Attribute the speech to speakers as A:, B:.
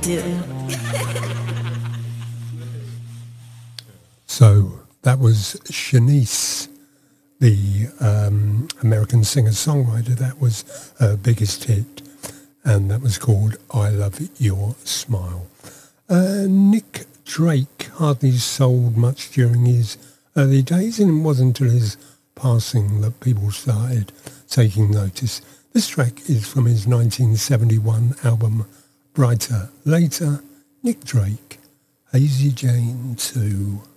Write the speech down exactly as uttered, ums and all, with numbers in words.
A: do.
B: So that was Shanice, the um, American singer-songwriter. That was her biggest hit, and that was called I Love Your Smile. Uh, Nick Drake hardly sold much during his early days, and it wasn't until his passing that people started taking notice. This track is from his nineteen seventy-one album Brighter Later. Nick Drake, Hazy Jane two.